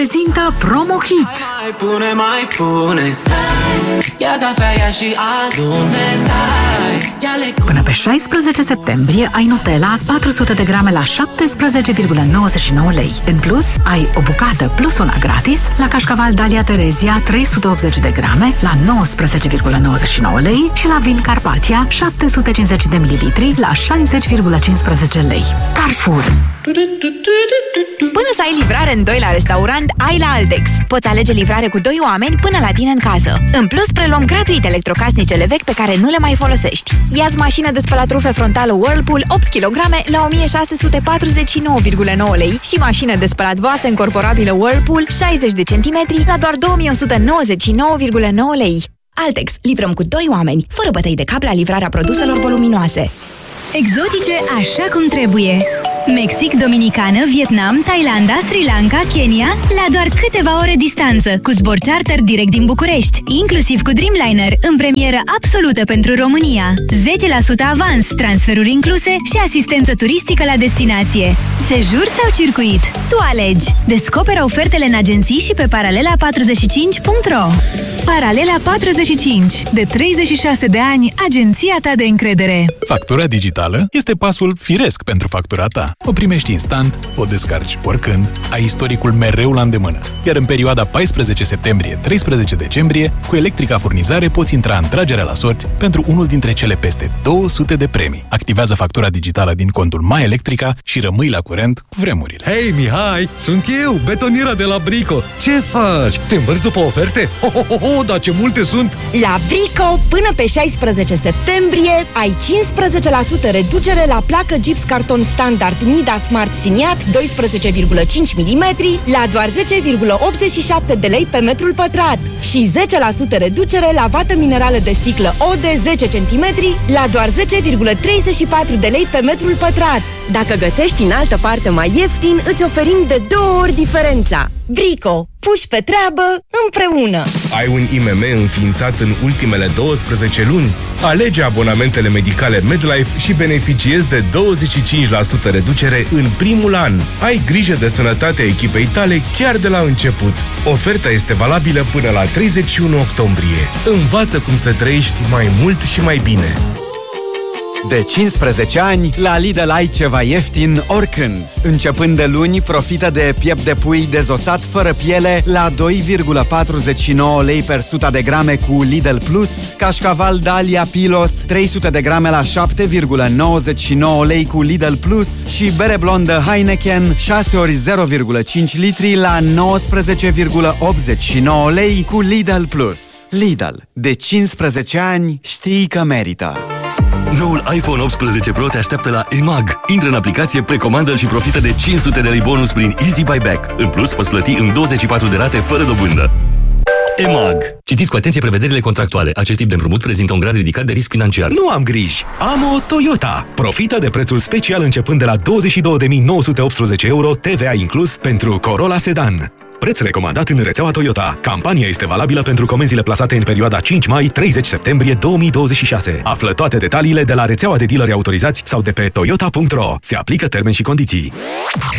prezintă Promo Hit. Mai pune ia cafea, ia și adune. Până pe 16 septembrie ai Nutella 400 de grame la 17,99 lei. În plus, ai o bucată plus una gratis la cașcaval Dalia Terezia 380 de grame la 19,99 lei și la vin Carpatia 750 de mililitri la 60,15 lei. Carrefour. Până să ai livrare în 2 la restaurant, ai la Altex. Poți alege livrare cu 2 oameni până la tine în casă. În plus, preluăm gratuit electrocasnicele vechi pe care nu le mai folosești. Ia-ți mașină de spălat rufe frontală Whirlpool 8 kg la 1649,9 lei și mașină de spălat vase încorporabilă Whirlpool 60 de centimetri la doar 2199,9 lei. Altex. Livrăm cu 2 oameni, fără bătăi de cap la livrarea produselor voluminoase. Exotice așa cum trebuie. Mexic, Dominicană, Vietnam, Thailanda, Sri Lanka, Kenya, la doar câteva ore distanță, cu zbor charter direct din București, inclusiv cu Dreamliner, în premieră absolută pentru România. 10% avans, transferuri incluse și asistență turistică la destinație. Sejur sau circuit? Tu alegi! Descoperă ofertele în agenții și pe paralela45.ro. Paralela 45. De 36 de ani, agenția ta de încredere. Factura digitală este pasul firesc pentru factura ta. O primești instant, o descarci oricând, ai istoricul mereu la îndemână. Iar în perioada 14 septembrie-13 decembrie, cu Electrica Furnizare poți intra în tragerea la sorți pentru unul dintre cele peste 200 de premii. Activează factura digitală din contul My Electrica și rămâi la curent cu vremurile. Hei, Mihai, sunt eu, betoniera de la Brico. Ce faci? Te învârți după oferte? Dar ce multe sunt! La Brico, până pe 16 septembrie, ai 15% reducere la placă gips carton standard Nida Smart Siniat 12,5 mm la doar 10,87 de lei pe metrul pătrat și 10% reducere la vată minerală de sticlă ODE 10 cm la doar 10,34 de lei pe metrul pătrat. Dacă găsești în altă parte mai ieftin, îți oferim de 2 ori diferența. Brico. Puși pe treabă împreună. Ai un IMM înființat în ultimele 12 luni? Alege abonamentele medicale MedLife și beneficiezi de 25% reducere în primul an. Ai grijă de sănătatea echipei tale chiar de la început. Oferta este valabilă până la 31 octombrie. Învață cum să trăiești mai mult și mai bine. De 15 ani, la Lidl ai ceva ieftin oricând. Începând de luni, profită de piept de pui dezosat fără piele la 2,49 lei per 100 de grame cu Lidl Plus, cașcaval Dalia Pilos 300 de grame la 7,99 lei cu Lidl Plus și bere blondă Heineken 6 ori 0,5 litri la 19,89 lei cu Lidl Plus. Lidl. De 15 ani știi că merită. Noul iPhone 18 Pro te așteaptă la EMAG. Intră în aplicație, precomandă-l și profită de 500 de lei bonus prin Easy Buyback. În plus, poți plăti în 24 de rate fără dobândă. EMAG. Citiți cu atenție prevederile contractuale. Acest tip de împrumut prezintă un grad ridicat de risc financiar. Nu am griji. Am o Toyota. Profită de prețul special începând de la 22.918 euro, TVA inclus, pentru Corolla Sedan. Preț recomandat în rețeaua Toyota. Campania este valabilă pentru comenzile plasate în perioada 5 mai-30 septembrie 2026. Află toate detaliile de la rețeaua de dealeri autorizați sau de pe toyota.ro. Se aplică termeni și condiții.